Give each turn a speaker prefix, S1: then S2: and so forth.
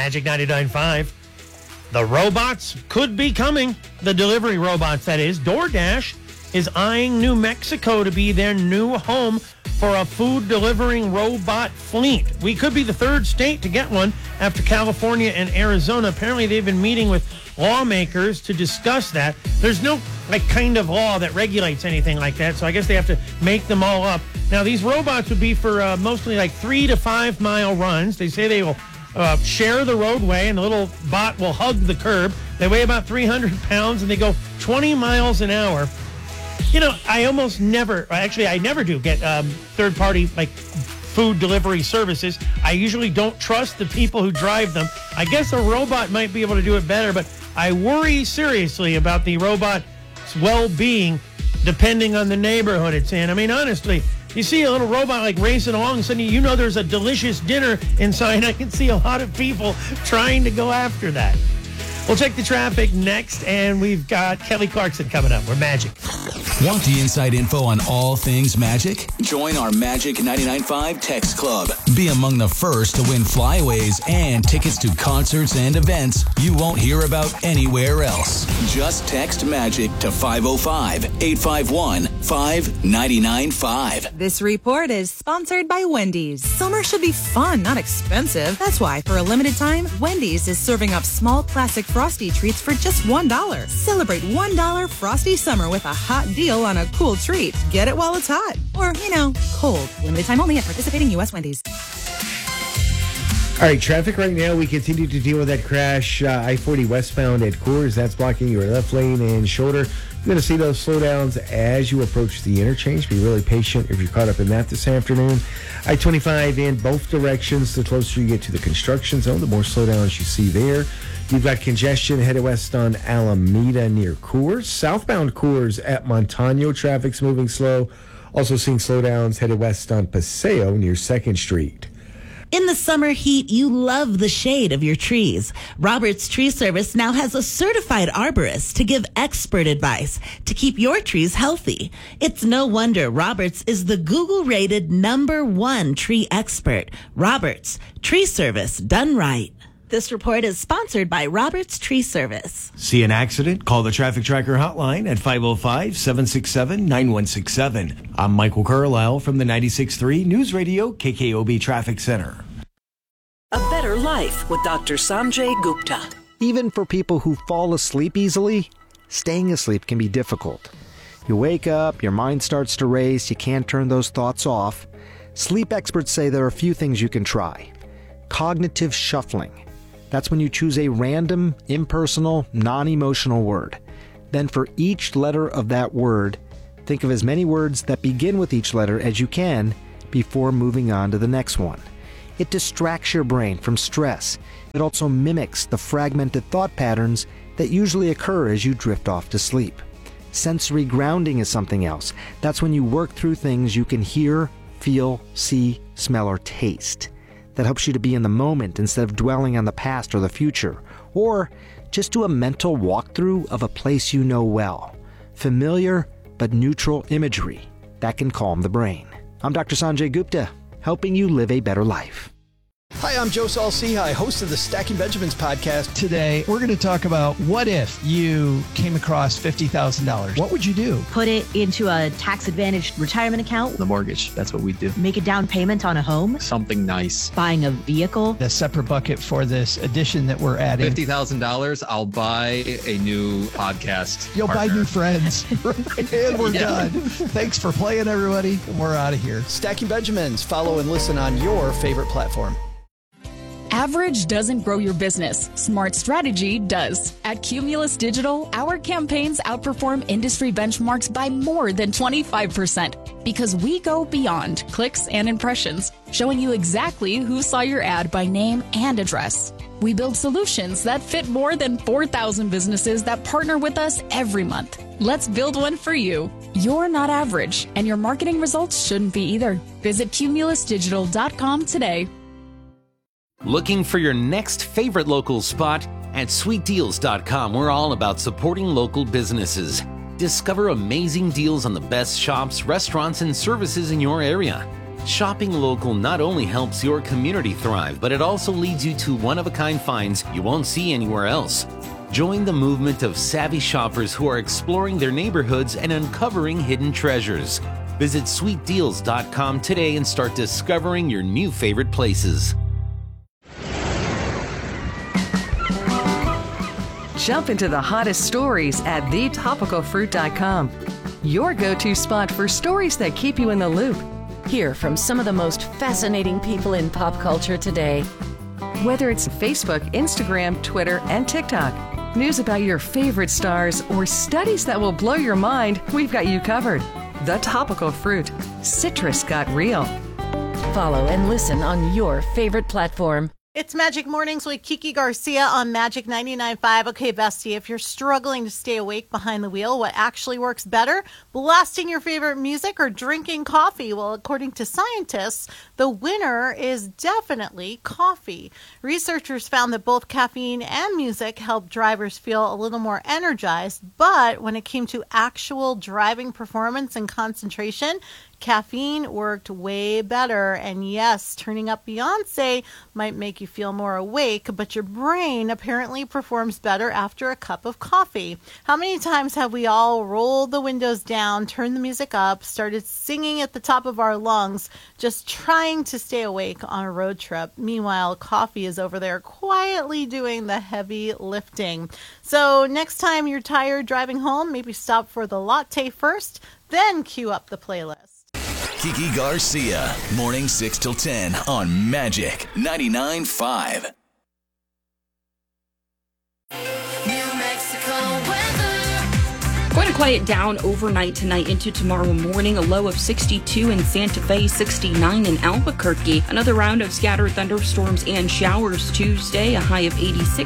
S1: Magic 99.5. The robots could be coming. The delivery robots, that is. DoorDash is eyeing New Mexico to be their new home for a food delivering robot fleet. We could be the third state to get one after California and Arizona. Apparently, they've been meeting with lawmakers to discuss that. There's no kind of law that regulates anything like that, so I guess they have to make them all up. Now, these robots would be for mostly 3 to 5 mile runs. They say they will share the roadway, and the little bot will hug the curb. They weigh about 300 pounds, and they go 20 miles an hour. I almost never, actually, I never do get third-party, food delivery services. I usually don't trust the people who drive them. I guess a robot might be able to do it better, but I worry seriously about the robot's well-being depending on the neighborhood it's in. I mean, honestly, you see a little robot racing along, and suddenly there's a delicious dinner inside. I can see a lot of people trying to go after that. We'll check the traffic next, and we've got Kelly Clarkson coming up. We're Magic.
S2: Want the inside info on all things Magic? Join our Magic 99.5 Text Club. Be among the first to win flyaways and tickets to concerts and events you won't hear about anywhere else. Just text Magic to 505-851-5995.
S3: This report is sponsored by Wendy's. Summer should be fun, not expensive. That's why, for a limited time, Wendy's is serving up small classic Frosty treats for just $1. Celebrate $1 Frosty Summer with a hot deal on a cool treat. Get it while it's hot. Or, cold. Limited time only at participating U.S. Wendy's.
S4: All right, traffic right now. We continue to deal with that crash. I-40 westbound at Coors. That's blocking your left lane and shoulder. You're going to see those slowdowns as you approach the interchange. Be really patient if you're caught up in that this afternoon. I-25 in both directions. The closer you get to the construction zone, the more slowdowns you see there. You've got congestion headed west on Alameda near Coors. Southbound Coors at Montano, traffic's moving slow. Also seeing slowdowns headed west on Paseo near 2nd Street.
S5: In the summer heat, you love the shade of your trees. Roberts Tree Service now has a certified arborist to give expert advice to keep your trees healthy. It's no wonder Roberts is the Google-rated #1 tree expert. Roberts Tree Service, done right. This report is sponsored by Roberts Tree Service.
S6: See an accident? Call the Traffic Tracker hotline at 505-767-9167. I'm Michael Carlisle from the 96.3 News Radio KKOB Traffic Center.
S7: A better life with Dr. Sanjay Gupta.
S8: Even for people who fall asleep easily, staying asleep can be difficult. You wake up, your mind starts to race, you can't turn those thoughts off. Sleep experts say there are a few things you can try. Cognitive shuffling. That's when you choose a random, impersonal, non-emotional word. Then for each letter of that word, think of as many words that begin with each letter as you can before moving on to the next one. It distracts your brain from stress. It also mimics the fragmented thought patterns that usually occur as you drift off to sleep. Sensory grounding is something else. That's when you work through things you can hear, feel, see, smell, or taste. That helps you to be in the moment instead of dwelling on the past or the future. Or just do a mental walkthrough of a place you know well. Familiar but neutral imagery that can calm the brain. I'm Dr. Sanjay Gupta, helping you live a better life.
S9: Hi, I'm Joe Saul-Sehy, host of the Stacking Benjamins podcast.
S10: Today, we're going to talk about what if you came across $50,000? What would you do?
S11: Put it into a tax-advantaged retirement account.
S12: The mortgage, that's what we do.
S11: Make a down payment on a home.
S12: Something nice.
S11: Buying a vehicle.
S10: A separate bucket for this addition that we're adding.
S12: $50,000, I'll buy a new podcast
S10: You'll
S12: partner.
S10: buy new friends. And we're done. Thanks for playing, everybody. We're out of here.
S9: Stacking Benjamins. Follow and listen on your favorite platform.
S13: Average doesn't grow your business. Smart strategy does. At Cumulus Digital, our campaigns outperform industry benchmarks by more than 25% because we go beyond clicks and impressions, showing you exactly who saw your ad by name and address. We build solutions that fit more than 4,000 businesses that partner with us every month. Let's build one for you. You're not average, and your marketing results shouldn't be either. Visit cumulusdigital.com today.
S14: Looking for your next favorite local spot? At sweetdeals.com, we're all about supporting local businesses. Discover amazing deals on the best shops, restaurants, and services in your area. Shopping local not only helps your community thrive, but it also leads you to one-of-a-kind finds you won't see anywhere else. Join the movement of savvy shoppers who are exploring their neighborhoods and uncovering hidden treasures. Visit sweetdeals.com today and start discovering your new favorite places.
S15: Jump into the hottest stories at thetopicalfruit.com. Your go-to spot for stories that keep you in the loop.
S16: Hear from some of the most fascinating people in pop culture today.
S15: Whether it's Facebook, Instagram, Twitter, and TikTok, news about your favorite stars, or studies that will blow your mind, we've got you covered. The Topical Fruit. Citrus got real.
S16: Follow and listen on your favorite platform.
S17: It's Magic Mornings with Kiki Garcia on Magic 99.5. Okay, bestie, if you're struggling to stay awake behind the wheel, what actually works better? Blasting your favorite music or drinking coffee? Well, according to scientists, the winner is definitely coffee. Researchers found that both caffeine and music help drivers feel a little more energized, but when it came to actual driving performance and concentration, caffeine worked way better. And yes, turning up Beyonce might make you feel more awake, but your brain apparently performs better after a cup of coffee. How many times have we all rolled the windows down, turned the music up, started singing at the top of our lungs, just trying to stay awake on a road trip? Meanwhile, coffee is over there quietly doing the heavy lifting. So next time you're tired driving home, maybe stop for the latte first, then cue up the playlist.
S2: Kiki Garcia, morning 6 till 10 on Magic 99.5.
S18: Going to quiet down overnight tonight into tomorrow morning. A low of 62 in Santa Fe, 69 in Albuquerque. Another round of scattered thunderstorms and showers Tuesday, a high of 86.